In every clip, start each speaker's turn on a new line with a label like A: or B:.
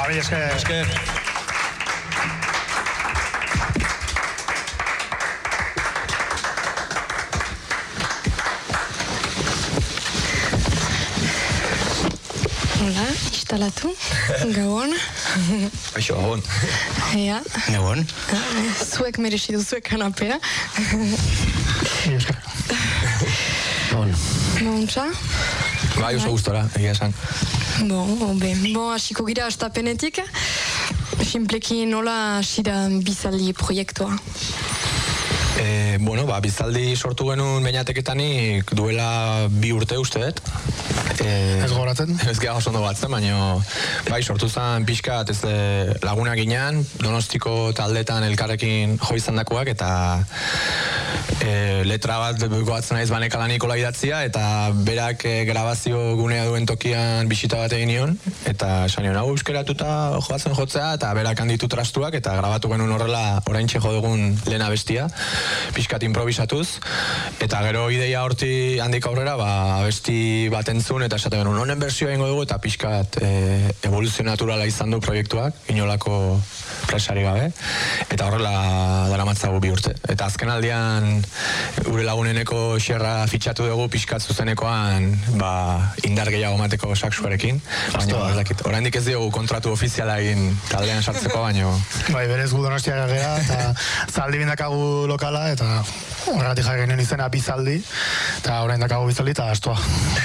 A: Esker.
B: Hola, instalatu, gabon.
A: Aixo, gabon.
B: Ea.
A: Gabon.
B: Zuek merezi duzuek kanapea.
A: Gabon.
B: Montza?
A: Bai, oso gustora, egia esan.
B: Bon, hasiko gira astapenetik. Simpleki nola hasi da bizaldi proiektua?
A: Bizaldi sortu genuen beinateketanik duela 2 urte usteet.
C: Ez goratzen?
A: Ez gara oso ondo batzen, baina bai, sortu zen pixkat ez lagunak ginean, Donostiko taldetan elkarrekin jo izandakoak eta letra bat goatzen naiz baneka Nikola idatzia eta berak grabazio gunea duen tokian bisita bat egin nion eta esan nion, hau euskeratuta jotzea eta berak handitu trastuak eta grabatu genuen horrela oraintxe jo dugun lehen abestia, pixkat improvisatuz eta gero ideia horti handik aurrera abesti bat entzun eta esaten genuen honen bersioa ingo dugu eta pixkat evoluzio naturala izan du proiektuak, inolako presari gabe eta horrela daramatzagu 2 urte eta azken aldian gure laguneneko xerra fitxatu dugu pixkat zuzenekoan indar gehiago mateko saxuarekin baina oraindik ez diogu kontratu ofiziala egin taldean sartzeko baino
C: Bai, berez gu Donostiak gara eta zaldi bindakagu lokala eta horregatik jarri genuen izena bizaldi eta orain dakagu bizaldi eta astua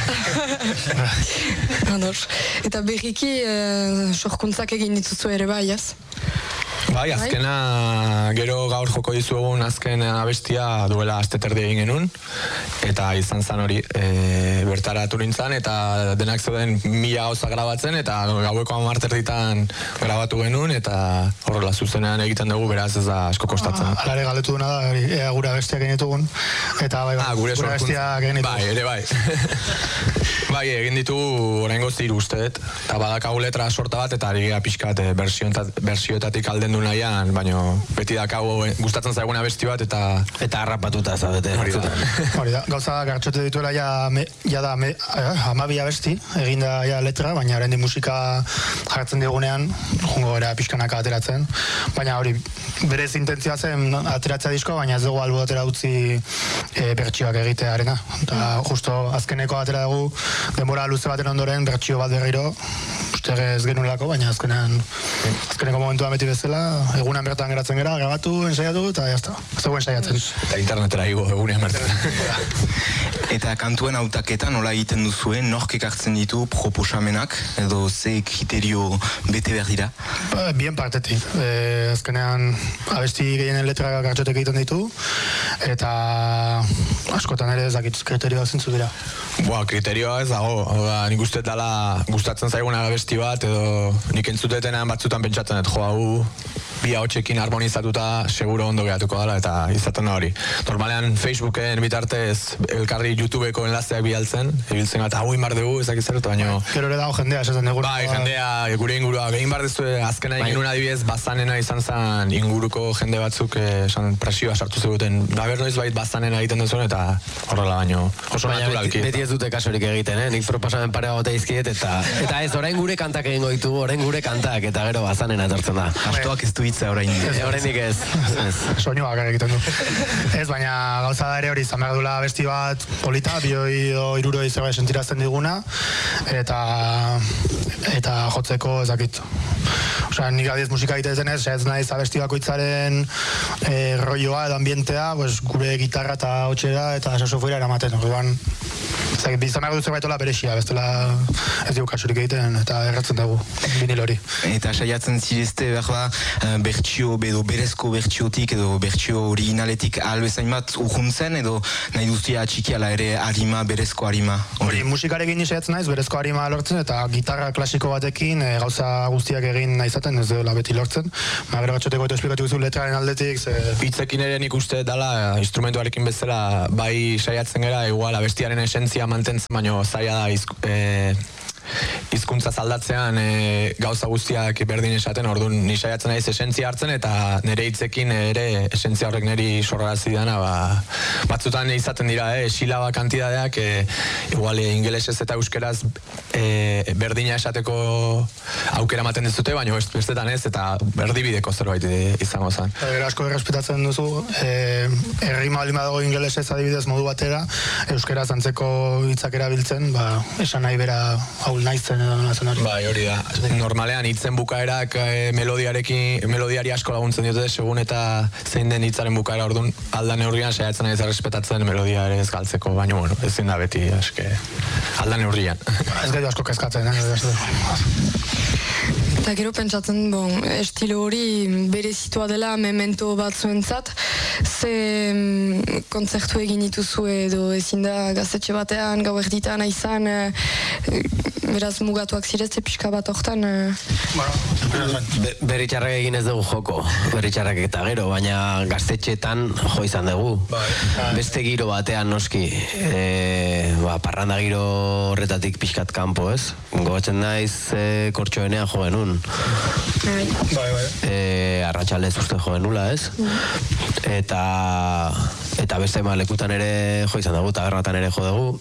B: Eta berriki sorkuntzak egin dituzu ere bai, ez?
A: Bai, azkena gero gaur joko dizuegun azken abestia duela asteterdi egin genuen eta izan zan hori bertaratu nintzen eta denak zeuden 1000 gauza grabatzen eta gaueko 10 grabatu genuen eta horrela zuzenean egiten dugu beraz ez da asko kostatzen.
C: Alare galetu duna da, ea gure abestiak egin ditugun eta
A: gure
C: abestiak egin ditugun.
A: Bai, ere bai. Bai, egin ditugu oraingoz 3 usteet eta badakagu letra sorta bat eta ari gara pixkat bersioetatik alden du nahian, baina beti dakago gustatzen zaiguna abesti bat eta harrapatuta zaudete.
C: Hori da, gauza gartxote dituela ja da 12 abesti, egin da ja letra, baina oraindik musika jartzen digunean, jungo gara pixkanaka ateratzen, baina hori berez intentzioa zen ateratzea diskoa, baina ez dugu albo atera utzi bertsioak egitearena. Eta justo azkeneko atera dugu denbora luze baten ondoren bertsio bat berriro, uste ez genuelako, baina azkeneko momentua beti bezala, egunean bertan geratzen gara, grabatu, ensaiatu, eta jazta, ez dugu ensaiatzen.
A: Eta internetera igo, egunean bertan.
D: Eta kantuen hautaketa nola egiten duzuen, nork ekartzen ditu proposamenak, edo ze kriterio bete behar dira?
C: Bien partetik. Azkenean, abesti gehienen letra gartxotek egiten ditu, eta askotan ere ez dakit kriterioa zintzu dira.
A: Kriterioa ez dago. Nik uste dela gustatzen zaiguna abesti bat, edo nik entzutetenan batzutan pentsatzen dut, hau bi ahotsekin harmonizatuta seguro ondo geratuko dela eta izaten da hori. Normalean Facebooken bitartez elkarri YouTubeko enlazeak ibiltzen eta hau inbar dugu ezak izan dut, baina...
C: Gero ere dago jendea, esaten dugu.
A: Bai, jendea, gure ingurua, behin bar dezu azkena inun adibidez bazanena izan zen inguruko jende batzuk presioa sartu zeguten. Gaber noiz bait bazanena egiten duzuen eta horrela baino oso naturalki.
E: Beti ez dute kasorik egiten, nik proposamen pare gote izkiet eta ez, orain gure kantak egingo ditugu, orain gure kantak eta gero bazanena etortzen da.
D: Astoak ez du hitza
E: oraindik ez.
C: Soinuak egiten du. Ez, baina gauza da ere hori izan behar dula besti bat polita, 2 edo 3 zerbait sentirazten diguna eta jotzeko ezakit. Osea, nik adiez musika egiten ez naiz abesti bakoitzaren rolloa edo ambientea, gure gitarra eta hotxera eta saxofoira eramaten. Orduan, bizan behar du zerbaitola berexia, bestela ez dugu kasurik egiten eta erratzen dugu vinil hori.
D: Eta saiatzen zirezte behar bertsio edo berezko bertsiotik edo bertsio originaletik albezain bat urjuntzen edo nahi duztia txikiala ere harima, berezko harima?
C: Hori musikarekin saiatzen naiz, berezko harima lortzen eta gitarra klasiko batekin gauza guztiak egin nahi zaten, ez dela beti lortzen. Gero batxoteko eta esplikatu guzu letraren aldetik.
A: Hitzekin ere nik uste dela instrumentuarekin bezala bai saiatzen gara, igual abestiaren esentzia mantentzen, baina zaila da hizkuntza aldatzean gauza guztiak berdin esaten, orduan ni saiatzen naiz esentzia hartzen eta nire hitzekin ere esentzia horrek niri sorrarazi dana, batzutan izaten dira, silaba kantidadeak igual ingelesez eta euskeraz berdina esateko aukera ematen dizute, baina bestetan ez, eta erdibideko zerbait izango zen.
C: Asko errespetatzen duzu, errima baldin badago ingelesez adibidez modu batera, euskeraz antzeko hitzak erabiltzen, esan nahi bera haul naizen edo nazen hori.
A: Bai, hori da. Normalean hitzen bukaerak melodiari asko laguntzen diote, segun eta zein den hitzaren bukaera, orduan aldan neurrian saiatzen naiz errespetatzen melodia ere ez galtzeko, baina bueno, ezin da beti, aldan neurrian.
C: Ez gaitu asko kezkatzen,
B: Eta gero pentsatzen, estilo hori berezitua dela memento batzuentzat, ze kontzertu egin dituzu edo ezin da gaztetxe batean, gau erditan izan, beraz mugatuak zirezte pixka bat hortan.
E: Beritxarrak egin ez dugu joko, beritxarrak eta gero, baina gaztetxeetan jo izan dugu. Beste giro batean noski, parranda giro horretatik pixkat kanpo, ez? Gogoetzen naiz kortxoenean jo genuen. Arratxaldez uste jo genula, ez? Eta beste lekutan ere jo izan dugu, tabernatan ere jo dugu.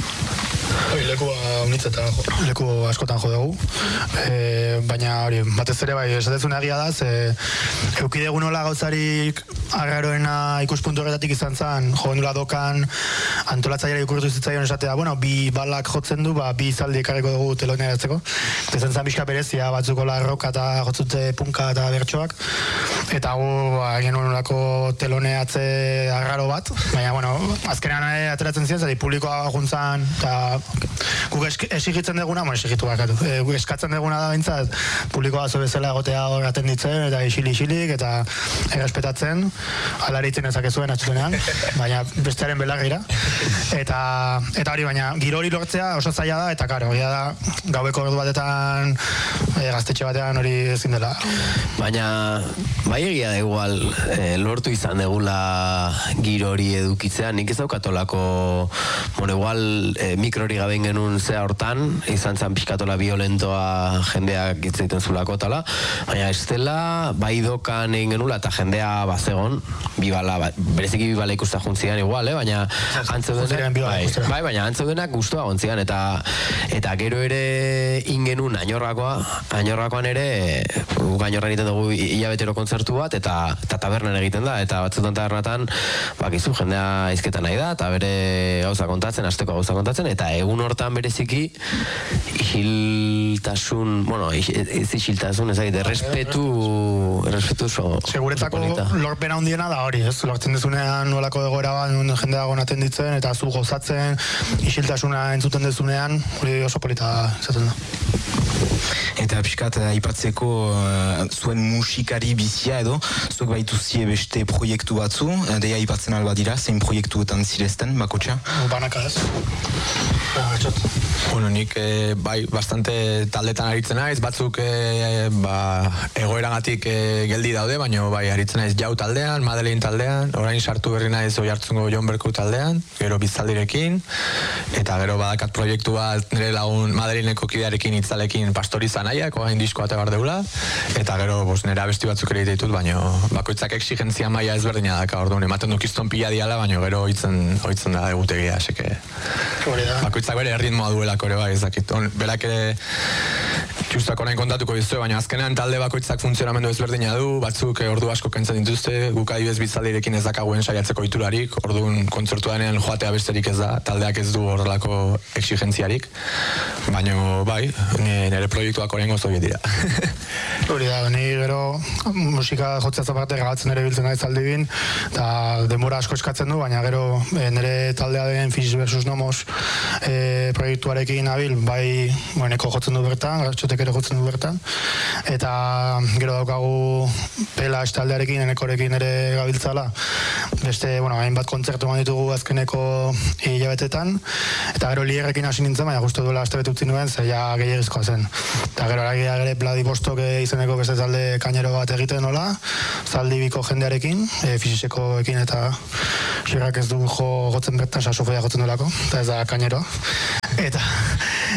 C: Leku askotan jo dugu, baina hori, batez ere bai, esatezun egia da, eukidegu nola gauzarik arraroena ikuspuntu horretatik izan zen, jo gendula dokan, antolatzaileari ikurtu zitzaion esatea, bi balak jotzen du, bi izaldi ekarriko dugu telonean eratzeko, eta zen zen bizka berezia, batzuko roka eta jotzute punka eta bertsoak, eta gu, genuen nolako teloneatze arraro bat, baina, azkenean ateratzen ziren, zari publikoa juntzan, eta guk esigitzen duguna, esigitu bakatu, guk eskatzen duguna da bintzat, publikoa zo bezala egotea hor atenditzen, eta isilik, eta errespetatzen, alaritzen ezakezuen atzutenean, baina bestearen belargira, eta hori, baina giro hori lortzea oso zaila da, eta karo, hori da, gaueko ordu batetan, gaztetxe batean hori ezin dela.
E: Baina, bai egia da igual, lortu izan degula giro hori edukitzea, nik ez daukatolako, igual mikrori gabein genuen zea hortan, izan zen pixkatola violentoa jendeak itzaiten zulako tala, baina ez dela, bai dokan egin genula eta jendea bazegon, bereziki bibala ikusta juntzian igual, baina antzeudenak guztua gontzian, eta gero ere ingenun añorrakoan ere, añorran egiten dugu hilabetero kontzertu bat, eta tabernan egiten da, eta batzutan tabernatan, bakizu, jendea izketan nahi da, eta bere gauza kontatzen, asteko gauza kontatzen, eta egun hortan bereziki isiltasun, ez isiltasun, ez egite, respetu
C: seguretako lorpena hundiena da hori, ez? Lortzen dezunean nolako egoera bat, jende dagoen atenditzen, eta zu gozatzen, isiltasuna entzuten dezunean, hori oso polita izaten da.
D: Eta pixkat aipatzeko zuen musikari bizia edo, zuek baituzie beste proiektu batzu, deia aipatzen alba dira, zein proiektuetan zirezten, bakotxa?
C: Banaka ez.
A: Nik bai bastante taldetan aritzen naiz, batzuk egoeragatik geldi daude, baina bai aritzen naiz Jau taldean, Madeleine taldean, orain sartu berri naiz Oiartzungo Jon Berku taldean, gero Bizaldirekin, eta gero badakat proiektu bat nire lagun Madelineko kidearekin itzalekin Pastoriza nahiak, orain diskoa eta bardeula, eta gero nire abesti batzuk ere ditut, baina bakoitzak exigentzia maila ezberdina daka, orduan ematen dukizton pila diala, baina gero oitzen da egutegia, aseke bakoitzak bere erritmoa duelako ere bai, ez dakit. Berak ere justak orain kontatuko dizue, baina azkenean talde bakoitzak funtzionamendu ezberdina du, batzuk ordu asko kentzen dituzte, guk adibidez Bizaldirekin ez dakaguen saiatzeko iturarik, orduan kontzertu denean joatea besterik ez da, taldeak ez du horrelako exigentziarik, baina bai, nire proiektuak orain gozo dira.
C: Hori da, ni gero musika jotzea zaparte grabatzen ere biltzen naiz aldibin, eta denbora asko eskatzen du, baina gero nire taldea den Fish vs. Nomos proiektuarekin abil, bai neko jotzen du bertan, Gatxotek ere jotzen du bertan, eta gero daukagu Pela taldearekin, enekorekin ere gabiltzala, beste, hainbat kontzertu ditugu azkeneko hilabetetan, eta gero Lierrekin hasi nintzen, baina guztu duela astebete utzi nuen, zeia gehiagizkoa zen. Eta gero aragia ere Vladivostok izeneko beste talde kainero bat egiten nola, Zaldibiko jendearekin, Fisisekoekin eta Xirrak ez du jotzen bertan, Sasofea jotzen duelako, eta ez da kainero.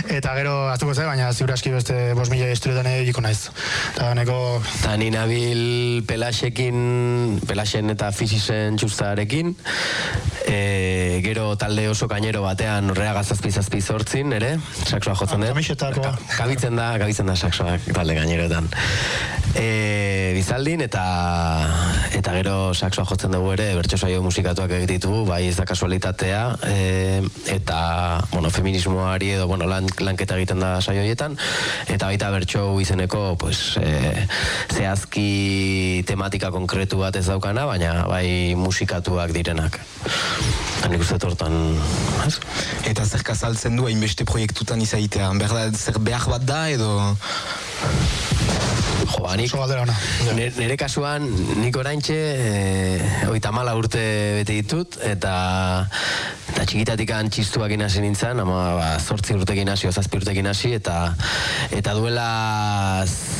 C: Eta gero aztuko ze, baina ziur aski beste 5.000 estudiatan egiko naiz. Eta
E: ni nabil Pelaxen eta Fisisen txustarekin, gero talde oso kainero batean Urreaga 7-8 ere, saxoa jotzen dut. Gabitzen da saxoak talde kaineroetan. Bizaldin eta gero saxoa jotzen dugu ere, bertso saio musikatuak egititu, bai ez da kasualitatea, eta feminismoari edo lanketa egiten da saio horietan, eta baita bertso izeneko zehazki tematika konkretu bat ez daukana, baina bai musikatuak direnak. Nik uste tortan, ez?
D: Eta zer kazaltzen du hainbeste proiektutan izaitea? Zer behar bat da edo...
E: Nire kasuan, nik oraintxe 34 urte bete ditut, eta txikitatikan txistuak inasi nintzen, 8 urtekin hasi, 7 urtekin hasi, eta duela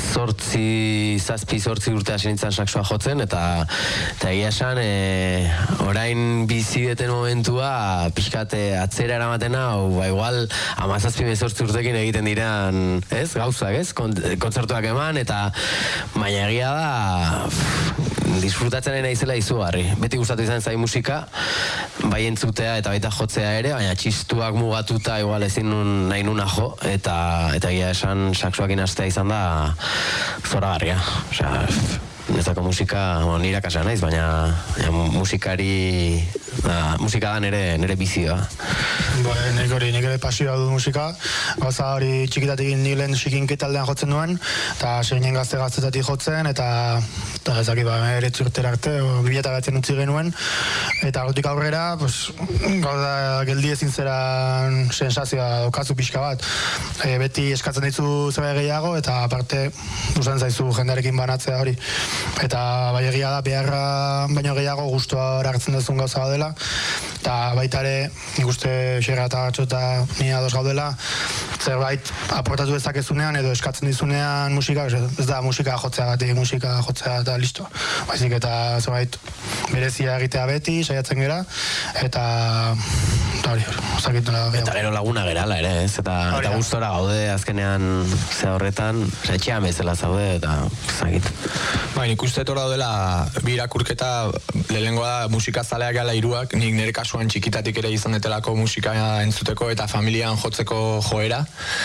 E: 7 urte hasi nintzen saxoa jotzen, eta egia esan, orain bizi deten momentua, pixkate atzera eramaten hau, igual 17-18 urtekin egiten diran, ez, gauzak, ez, kontzertuak eman, eta baina egia da disfrutatzen naizela izugarri. Beti gustatu izan zai musika, bai entzutea eta baita jotzea ere, baina txistuak mugatuta igual ezin nahi nuna jo, eta egia esan saxoakin hastea izan da zoragarria. Osea, nezako musika, nire akasa naiz, baina musika da nire bizioa.
C: Nik ere pasioa du musika, gauza hori txikitatik nilen xikinketaldean jotzen duen, eta seinen gaztetatik jotzen, eta ezakit, eretz urtera arte, 2008 utzi genuen, eta gotik aurrera, gauza geldi ezin zeran sensazioa daukazu pixka bat. Beti eskatzen dizu zerbait gehiago, eta aparte, usan zaizu jendarekin banatzea hori. Eta bai egia da, beharra baino gehiago gustua hartzen duzun gauza dela, eta baita ere, nik uste Xerra eta Gatxo eta ni ados gaudela, zerbait aportatu dezakezunean edo eskatzen dizunean musika, ez da musika jotzeagatik, musika jotzea eta listo. Baizik eta zerbait berezia egitea beti, saiatzen gera, eta hori, osakit nola gehiago.
E: Eta gero laguna gerala ere, ez? Eta gustora gaude azkenean ze horretan, etxean bezala zaude, eta zakit.
A: Nik uste etorra daudela bi irakurketa, lehenengoa da musikazaleak gala hiruak, nik nire kasuan txikitatik ere izan detelako musika entzuteko eta familian jotzeko joera.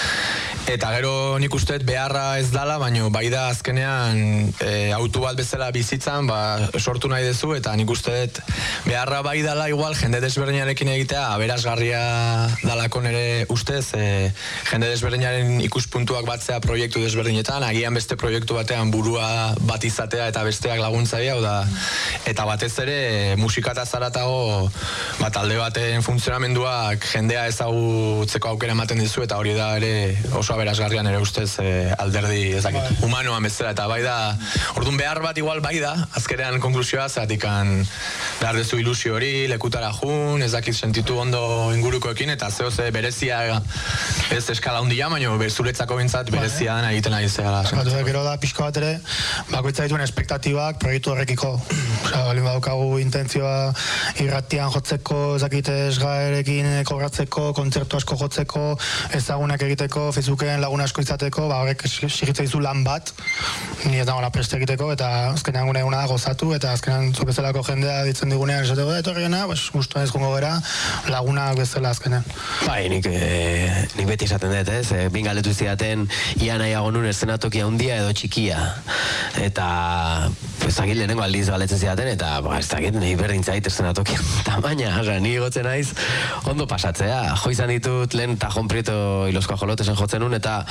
A: Eta gero nik uste beharra ez dala, baina bai da azkenean auto bat bezala bizitzan sortu nahi dezu, eta nik uste beharra bai dala igual jende desberdinarekin egitea aberasgarria dalako nire ustez, jende desberdinaren ikuspuntuak batzea proiektu desberdinetan, agian beste proiektu batean burua bat izatea eta besteak laguntzaia, eta batez ere musikata zaratago talde baten funtzionamenduak jendea ezagutzeko aukera ematen dizu, eta hori da ere oso aberasgarrian ere ustez alderdi ezakit, humanoan bezala, eta bai da, orduan behar bat igual bai da, azkenean konklusioa, zeratikan behar dezu ilusio hori, lekutara jun, ez dakit sentitu ondo ingurukoekin, eta zeo ze berezia ez eskala hundia, baina zuretzako bintzat berezia dena egiten ari zegala.
C: Gero da, pixko bat ere, bakoitza dituen espektatibak proiektu horrekiko. Balin badaukagu intentzioa irratian jotzeko, ezakit esgaerekin kobratzeko, kontzertu asko jotzeko, ezagunak egiteko, Facebooken lagun asko izateko, horrek sigitza izu lan bat, ni ez dagoela preste egiteko, eta azkenean gune eguna da gozatu, eta azkenean zuk bezalako jendea ditzen digunean esateko, etorriena, guztuan ez gongo gara, lagunak bezala azkenean.
E: Bai, nik beti esaten dut, ez? Bin galdetu zidaten, ia nahiago nun eszenatokia handia edo txikia. Eta, ezagit lehenengo aldiz galetzen zidaten, eta, ez dakit, nahi berdintzait eszenatokia tamaina, ni gotzen naiz, ondo pasatzea. Jo izan ditut, lehen Tajon Prieto Ilozko Ajolotesen jotzen nun, eta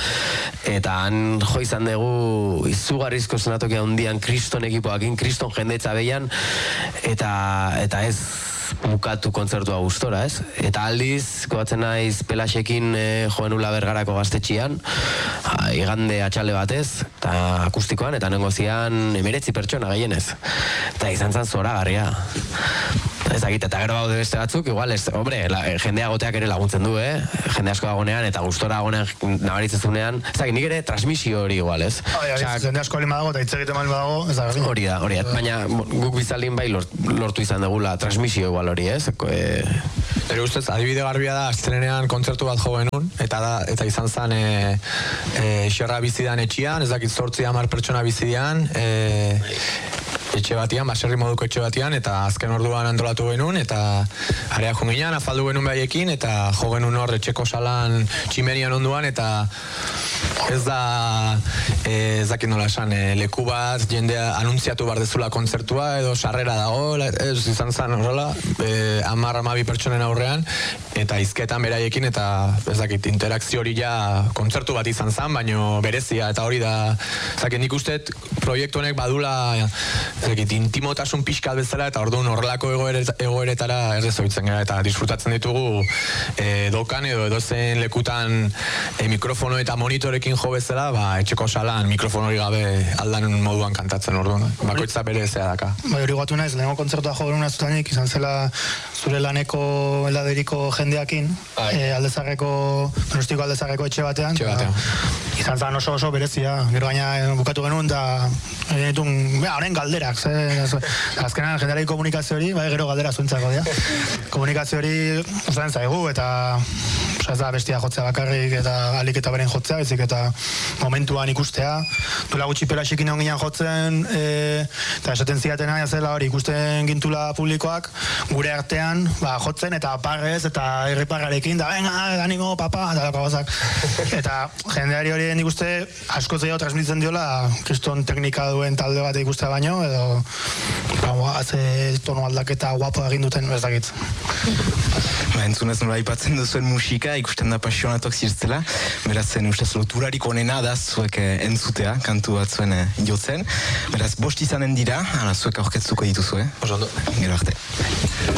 E: han jo izan dugu izugarrizko eszenatokia handian kriston ekipoakin, kriston jendetza behian, eta ez bukatu kontzertua gustora, ez? Eta aldiz, goatzen naiz Pelaxekin joen ula Bergarako gaztetxian, igande atxalde batez, eta akustikoan, eta nengozian 19 pertsona gehienez. Eta izan zan zoragarria. Ez dakit, eta gero baude beste batzuk, igual, jendea goteak ere laguntzen du, jende asko dagonean, eta gustora dagonean nabaritzezunean, ez dakit, nik ere transmisio hori igual, ez?
C: Jende asko alin badago, eta hitz egiten malin badago, ez da berdin.
E: Hori da, baina guk bizaldin bai lortu izan dugula transmisio igual hori, ez?
A: Ere ustez, adibide garbia da, astelenean kontzertu bat jo genuen, eta izan zen xerra bizidan etxian, ez dakit 8-10 pertsona bizidan, etxe batian, baserri moduko etxe batian, eta azken orduan antolatu genuen, eta area jo ginean, afaldu genuen behaiekin, eta jo genuen hor etxeko salan tximenian onduan, eta ez da, ez dakit nola esan, leku bat, jendea anuntziatu bar dezula kontzertua, edo sarrera dago, ez izan zen horrela, 10-12 pertsonen aurrean, eta izketan beraiekin, eta ez dakit, interakzio hori ja kontzertu bat izan zen, baino berezia, eta hori da, ez dakit, nik usteet proiektu honek badula, intimotasun pixkat bezala, eta orduan horrelako egoeretara errezoitzen gara, eta disfrutatzen ditugu dokan edo edozen lekutan mikrofono eta monitorekin jo bezala, etxeko salan mikrofono hori gabe aldan moduan kantatzen orduan. Bakoitza bere ezea daka.
C: Hori gatu naiz, lehenko kontzertua jo genuen azutanik, izan zela zure laneko heldaderiko jendeakin, Donostiko Aldezarreko etxe batean. Izan zen oso berezia, gero baina bukatu genuen, da horren galderak, azkenan jendeari komunikazio hori, gero galdera zuentzako dira. Komunikazio hori usatzen zaigu, eta ez da bestia jotzea bakarrik, eta alik eta beren jotzea, bezik eta momentuan ikustea. Duela gutxi pelaxekin egon ginen jotzen, eta esaten ziatena zela hori ikusten gintula publikoak, gure artean, jotzen, eta parrez, eta irriparrarekin, da venga, animo, papa, eta lako gozak. Eta jendeari hori nik uste asko zeio transmititzen diola, kriston teknika duen talde bat ikustea baino, edo haze tono aldaketa guapo egin duten, ez dakit.
D: Entzunez nola aipatzen duzuen musika, ikusten da pasionatuak zirtzela, beraz zen ustez loturarik onena da zuek entzutea, kantu bat zuen jotzen, beraz bost izanen dira, zuek aurketzuko dituzue.
A: Oso ondo.
D: Gero arte.